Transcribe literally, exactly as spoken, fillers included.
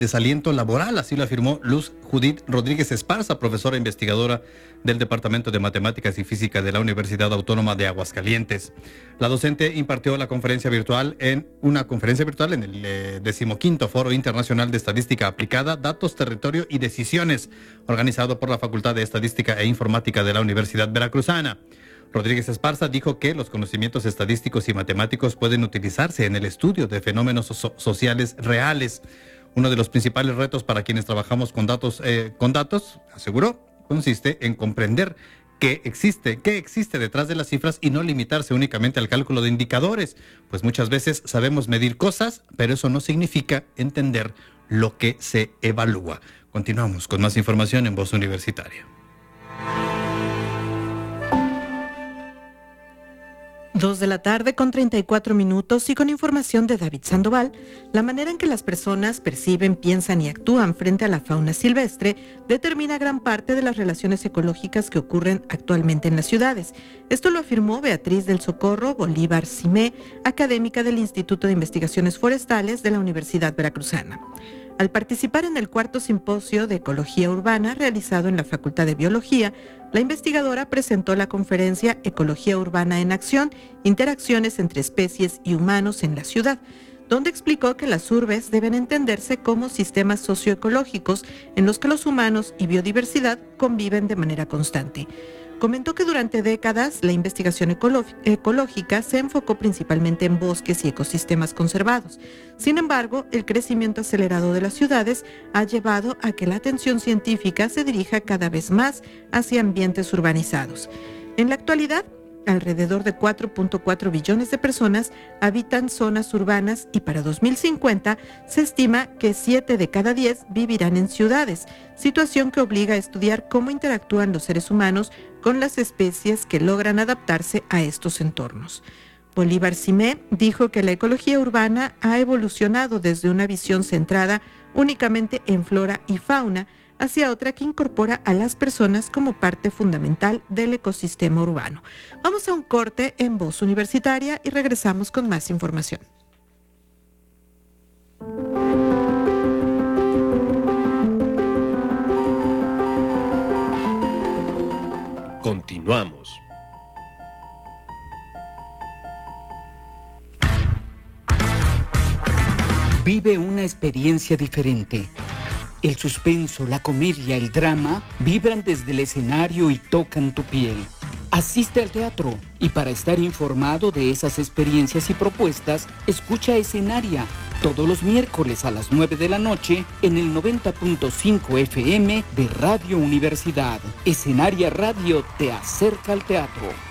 desaliento laboral, así lo afirmó Luz Judith Rodríguez Esparza, profesora investigadora del Departamento de Matemáticas y Física de la Universidad Autónoma de Aguascalientes. La docente impartió la conferencia virtual en una conferencia virtual en el eh, decimoquinto Foro Internacional de Estadística Aplicada, Datos, Territorio y Decisiones, organizado por la Facultad de Estadística e Informática de la Universidad Veracruzana. Rodríguez Esparza dijo que los conocimientos estadísticos y matemáticos pueden utilizarse en el estudio de fenómenos so- sociales reales. Uno de los principales retos para quienes trabajamos con datos, eh, con datos, aseguró, consiste en comprender qué existe, qué existe detrás de las cifras y no limitarse únicamente al cálculo de indicadores, pues muchas veces sabemos medir cosas, pero eso no significa entender lo que se evalúa. Continuamos con más información en Voz Universitaria. Dos de la tarde con treinta y cuatro minutos y con información de David Sandoval. La manera en que las personas perciben, piensan y actúan frente a la fauna silvestre determina gran parte de las relaciones ecológicas que ocurren actualmente en las ciudades. Esto lo afirmó Beatriz del Socorro Bolívar Simé, académica del Instituto de Investigaciones Forestales de la Universidad Veracruzana. Al participar en el cuarto simposio de Ecología Urbana realizado en la Facultad de Biología, la investigadora presentó la conferencia Ecología Urbana en Acción, Interacciones entre especies y humanos en la ciudad, donde explicó que las urbes deben entenderse como sistemas socioecológicos en los que los humanos y biodiversidad conviven de manera constante. Comentó que durante décadas la investigación ecolo- ecológica se enfocó principalmente en bosques y ecosistemas conservados. Sin embargo, el crecimiento acelerado de las ciudades ha llevado a que la atención científica se dirija cada vez más hacia ambientes urbanizados. En la actualidad, alrededor de cuatro punto cuatro billones de personas habitan zonas urbanas y para dos mil cincuenta se estima que siete de cada diez vivirán en ciudades, situación que obliga a estudiar cómo interactúan los seres humanos con las especies que logran adaptarse a estos entornos. Bolívar Simé dijo que la ecología urbana ha evolucionado desde una visión centrada únicamente en flora y fauna hacia otra que incorpora a las personas como parte fundamental del ecosistema urbano. Vamos a un corte en Voz Universitaria y regresamos con más información. Continuamos. Vive una experiencia diferente. El suspenso, la comedia, el drama vibran desde el escenario y tocan tu piel. Asiste al teatro y para estar informado de esas experiencias y propuestas, escucha Escenaria todos los miércoles a las nueve de la noche en el noventa punto cinco F M de Radio Universidad. Escenaria Radio te acerca al teatro.